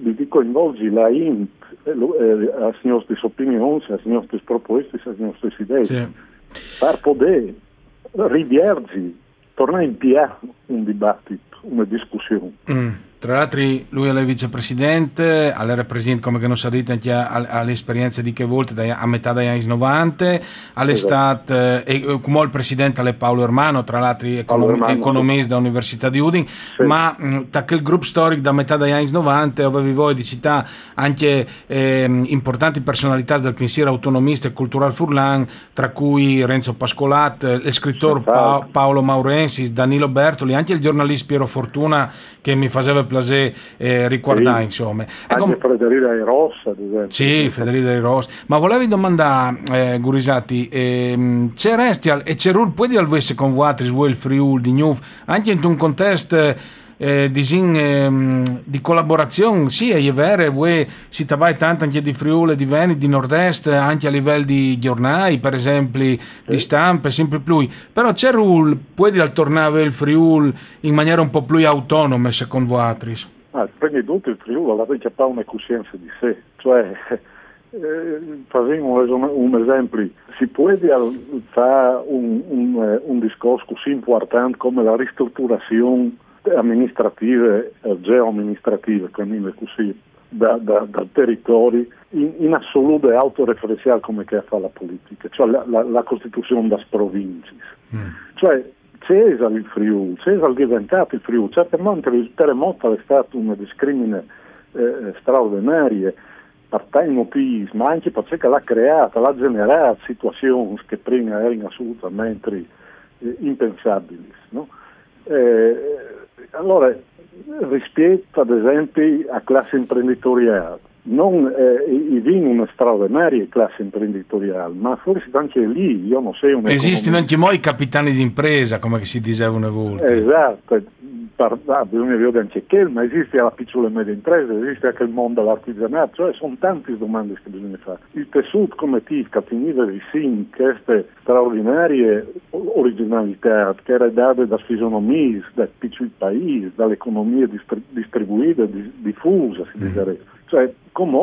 di coinvolgere la INT, le nostre opinioni, le nostre proposte, le nostre idee, per poter riviergi, tornare in PA un dibattito, una discussione. Tra l'altro lui è il vicepresidente, era presidente come che non sa dite anche all'esperienza di che volte a metà degli anni 90, all'estate e come il presidente è Paolo Ermano, tra l'altro economista dell'Università di Udine, ma da quel gruppo storico da metà degli anni 90 avevi voi di città anche importanti personalità del pensiero autonomista e culturale furlan, tra cui Renzo Pascolat, lo scrittore Paolo Maurensis, Danilo Bertoli, anche il giornalista Piero Fortuna che mi faceva piacere ricordare, insomma. Anche Federica De Rossa, ad esempio. Sì, Federica De Rossa. Ma volevi domandare, Gurisati, c'è resti e c'è rul puoi dire al con voi il Friuli di Gnuf, anche in un contesto di collaborazione, sì, è vero, voi si tratta tanto anche di Friuli, di Veneto, di Nord-Est, anche a livello di giornali, per esempio, di stampe, sempre più. Però c'è rul, puoi dire al tornare il Friuli in maniera un po' più autonoma, secondo voi? Prima di tutto il Friuli aveva già una coscienza di sé, cioè facciamo un esempio, si può fare un discorso così importante come la ristrutturazione amministrativa e geoamministrativa, così, dal territorio in assoluta autoreferenziale come che fa la politica, cioè la costituzione das province. Cioè Cesare il Friuli, Cesare è diventato il Friuli, certamente il terremoto è stato una discrimine straordinaria per tanti motivi, ma anche perché l'ha creata, l'ha generato situazioni che prima erano assolutamente impensabili, no? Allora, rispetto ad esempio a classe imprenditoriale, non in una straordinaria classe imprenditoriale, ma forse anche lì, io non so... Esistono anche i capitani d'impresa, come si diceva una volta. Esatto, bisogna vedere anche che, ma esiste la piccola e media impresa, esiste anche il mondo dell'artigianato, cioè sono tante domande che bisogna fare. Il tessuto come che finita di SIN, queste straordinarie originalità che era data da fisionomie, dai piccoli paesi, dall'economia distribuita, diffusa, si direbbe. Cioè, come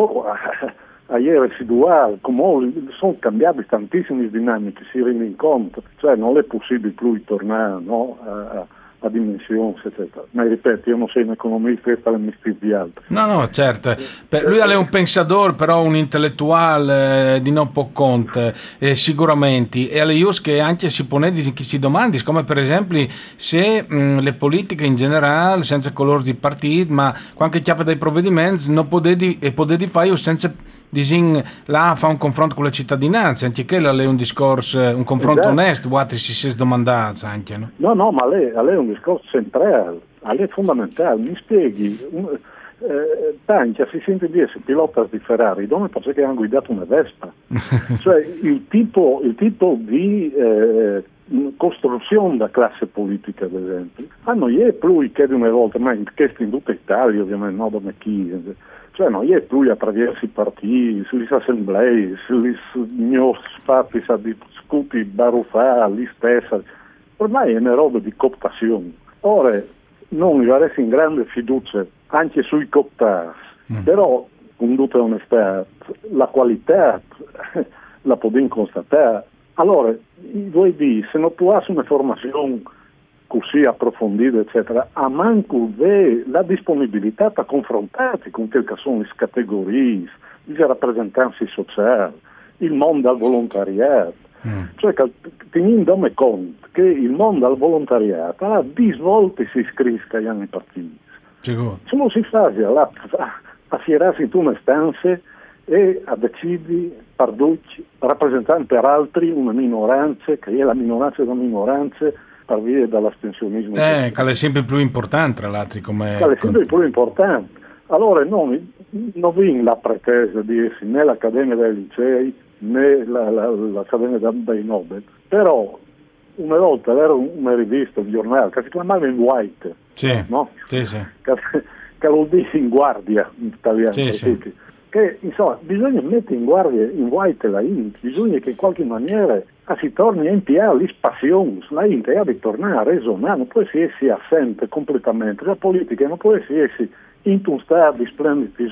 è residuale, come sono cambiate tantissime dinamiche, si rende conto, cioè non è possibile più tornare, no, a dimensioni, eccetera. Ma ripeto, io non sono un economista, questa è la mestiere di altri. No, certo. Lui è un pensador, però un intellettuale di non po' conto, sicuramente. E alle io che anche si pone che si domandi, come per esempio se le politiche in generale, senza colori di partito, ma qualche chiappa dei provvedimenti, non potete fare senza là fa un confronto con la cittadinanza, anche quello è un discorso, un confronto onesto, si è domandato anche, no? No, ma lei è un discorso centrale, è fondamentale, mi spieghi, Tancia si sente di essere pilota di Ferrari, dove perché hanno guidato una Vespa, cioè il tipo di costruzione da classe politica, ad esempio, non è più che di una volta, ma questo in tutta Italia ovviamente, no, da chi. Cioè non è più attraverso i partiti, sulle assemblee, sugli spazi a discutere, baruffare, lì stessa. Ormai è una roba di cooptazione. Ora, non avresti in grande fiducia anche sui cooptati, però, con tutta onestà, la qualità la possiamo constatare. Allora, voi dite, se non tu hai una formazione così approfondita, eccetera, a manco la disponibilità a confrontarti con quelle che sono le categorie, le rappresentanze sociali, il mondo del volontariato. Cioè, tenendo conto che il mondo del volontariato ha 10 volte si iscrive agli anni partiti. Se non si fa a fierarsi in una stanza e a decidere per rappresentare per altri una minoranza, che è la minoranza della minoranza, per via dall'astensionismo. Che è sempre più importante, tra l'altro. Che è sempre più importante. Allora, non vi la pretesa di essere né l'Accademia dei Licei né l'Accademia dei Nobel, però una volta era una rivista, un giornale, che si chiamava In White, no? Sì. Che vuol dire in guardia in italiano. Sì. Che insomma bisogna mettere in guardia in White la Int, bisogna che in qualche maniera si torni a impiegare le passioni, la Int ha di tornare a resonare, non può essere assente completamente, la politica non può essere in un stato di splendidi